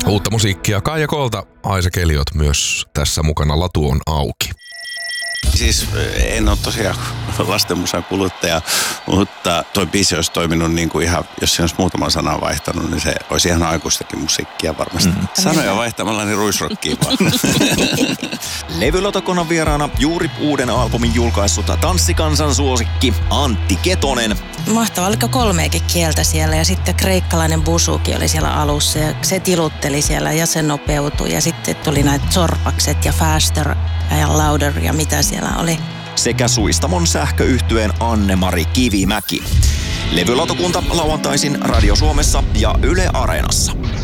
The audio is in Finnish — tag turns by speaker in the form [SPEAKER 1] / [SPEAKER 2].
[SPEAKER 1] Uutta musiikkia Kaija Kolta, Isaac Elliot myös tässä mukana. Latu on auki.
[SPEAKER 2] Siis en ole tosiaan lastenmusan kuluttaja, mutta toi biisi olisi toiminut niin kuin ihan, jos se olisi muutaman sanan vaihtanut, niin se olisi ihan aikuistakin musiikkia varmasti. Sanoja vaihtamalla niin ruisrokkiin vaan.
[SPEAKER 3] Levylautakunnan vieraana juuri uuden albumin julkaissut tanssikansan suosikki Antti Ketonen.
[SPEAKER 4] Mahtavaa, oliko 3 kieltä siellä ja sitten kreikkalainen busuki oli siellä alussa ja se tilutteli siellä ja se nopeutui ja sitten tuli näitä sorpakset ja faster ja louder ja mitä siellä oli.
[SPEAKER 3] Sekä Suistamon sähköyhtyeen Anne-Mari Kivimäki. Levylautakunta lauantaisin Radio Suomessa ja Yle Areenassa.